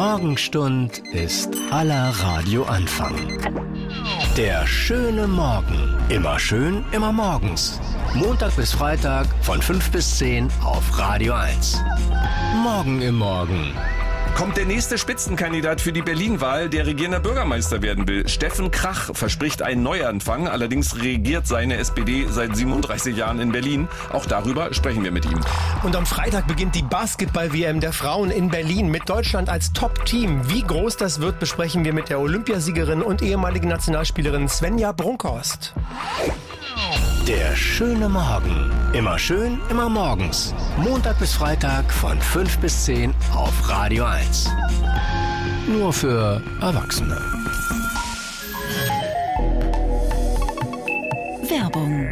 Morgenstund ist aller Radioanfang. Der schöne Morgen. Immer schön, immer morgens. Montag bis Freitag von 5 bis 10 auf Radio 1. Morgen im Morgen. Kommt der nächste Spitzenkandidat für die Berlin-Wahl, der regierender Bürgermeister werden will. Steffen Krach verspricht einen Neuanfang. Allerdings regiert seine SPD seit 37 Jahren in Berlin. Auch darüber sprechen wir mit ihm. Und am Freitag beginnt die Basketball-WM der Frauen in Berlin mit Deutschland als Top-Team. Wie groß das wird, besprechen wir mit der Olympiasiegerin und ehemaligen Nationalspielerin Svenja Brunkhorst. Der schöne Morgen. Immer schön, immer morgens. Montag bis Freitag von 5 bis 10 auf Radio 1. Nur für Erwachsene. Werbung.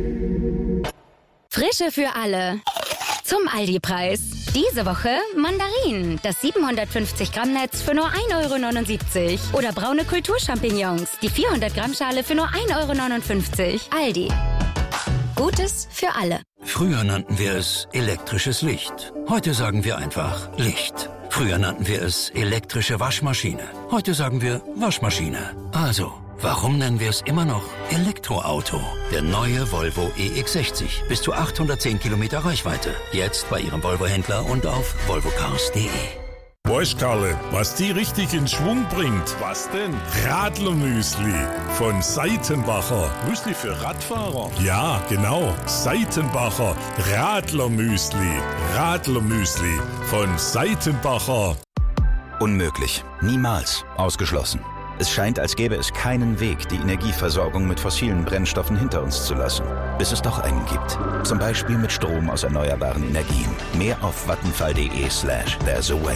Frische für alle. Zum Aldi-Preis. Diese Woche Mandarinen, das 750 Gramm Netz für nur 1,79 €. Oder braune Kulturchampignons, die 400 Gramm Schale für nur 1,59 €. Aldi. Gutes für alle. Früher nannten wir es elektrisches Licht. Heute sagen wir einfach Licht. Früher nannten wir es elektrische Waschmaschine. Heute sagen wir Waschmaschine. Also, warum nennen wir es immer noch Elektroauto? Der neue Volvo EX60. Bis zu 810 Kilometer Reichweite. Jetzt bei Ihrem Volvo-Händler und auf volvocars.de. Weißt Karle, was die richtig in Schwung bringt? Was denn? Radlermüsli von Seitenbacher. Müsli für Radfahrer? Ja, genau. Seitenbacher Radlermüsli. Radlermüsli von Seitenbacher. Unmöglich. Niemals. Ausgeschlossen. Es scheint, als gäbe es keinen Weg, die Energieversorgung mit fossilen Brennstoffen hinter uns zu lassen. Bis es doch einen gibt. Zum Beispiel mit Strom aus erneuerbaren Energien. Mehr auf vattenfall.de/there's a way.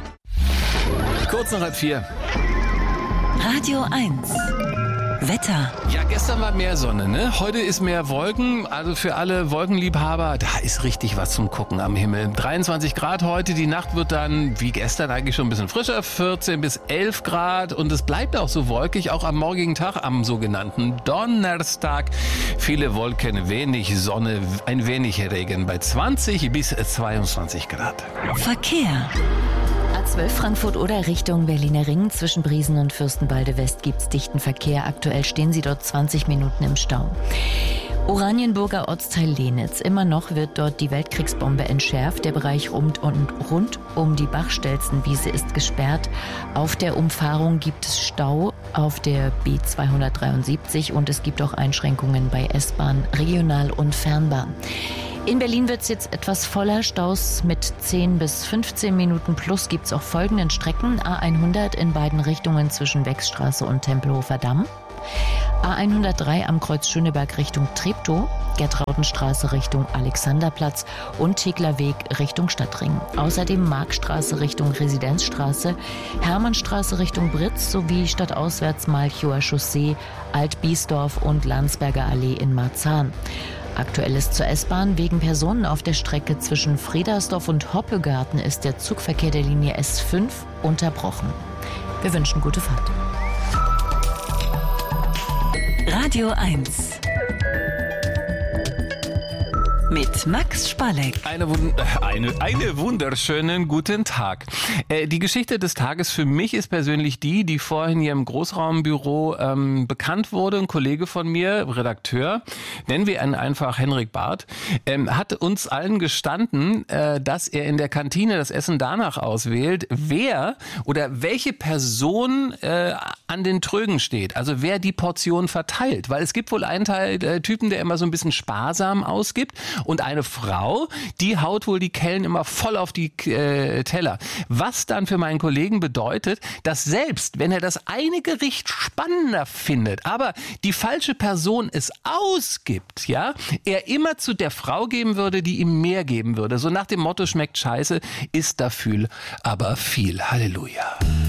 Kurz nach 3:30. Radio 1. Wetter. Ja, gestern war mehr Sonne, ne? Heute ist mehr Wolken, also für alle Wolkenliebhaber, da ist richtig was zum Gucken am Himmel. 23 Grad heute, die Nacht wird dann, wie gestern eigentlich schon ein bisschen frischer, 14 bis 11 Grad und es bleibt auch so wolkig, auch am morgigen Tag, am sogenannten Donnerstag. Viele Wolken, wenig Sonne, ein wenig Regen bei 20 bis 22 Grad. Verkehr. A12 Frankfurt oder Richtung Berliner Ring. Zwischen Briesen und Fürstenwalde West gibt's dichten Verkehr. Aktuell stehen Sie dort 20 Minuten im Stau. Oranienburger Ortsteil Lehnitz. Immer noch wird dort die Weltkriegsbombe entschärft. Der Bereich rund um die Bachstelzenwiese ist gesperrt. Auf der Umfahrung gibt es Stau auf der B273 und es gibt auch Einschränkungen bei S-Bahn, Regional- und Fernbahn. In Berlin wird es jetzt etwas voller. Staus mit 10 bis 15 Minuten plus gibt es auf folgenden Strecken. A100 in beiden Richtungen zwischen Wechsstraße und Tempelhofer Damm. A103 am Kreuz Schöneberg Richtung Treptow, Gertraudenstraße Richtung Alexanderplatz und Teglerweg Richtung Stadtring. Außerdem Markstraße Richtung Residenzstraße, Hermannstraße Richtung Britz sowie stadtauswärts Malchower Chaussee, Alt-Biesdorf und Landsberger Allee in Marzahn. Aktuell ist zur S-Bahn. Wegen Personen auf der Strecke zwischen Friedersdorf und Hoppegarten ist der Zugverkehr der Linie S5 unterbrochen. Wir wünschen gute Fahrt. Radio 1 mit Max Spalleck. Eine wunderschönen guten Tag. Die Geschichte des Tages für mich ist persönlich die vorhin hier im Großraumbüro bekannt wurde. Ein Kollege von mir, Redakteur, nennen wir ihn einfach Henrik Barth, hat uns allen gestanden, dass er in der Kantine das Essen danach auswählt, wer oder welche Person an den Trögen steht. Also wer die Portion verteilt. Weil es gibt wohl einen Typen, der immer so ein bisschen sparsam ausgibt. Und eine Frau, die haut wohl die Kellen immer voll auf die Teller. Was dann für meinen Kollegen bedeutet, dass selbst wenn er das eine Gericht spannender findet, aber die falsche Person es ausgibt, ja, er immer zu der Frau geben würde, die ihm mehr geben würde. So nach dem Motto, schmeckt scheiße, ist dafür aber viel. Halleluja.